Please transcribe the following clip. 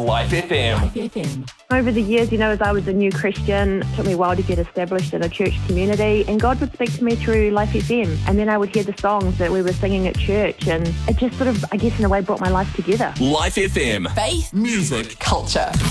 Life FM. Life FM. Over the years, as I was a new Christian, it took me a while to get established in a church community, and God would speak to me through Life FM, and then I would hear the songs that we were singing at church, and it just sort of, I guess in a way, brought my life together. Life FM. Faith, music, culture.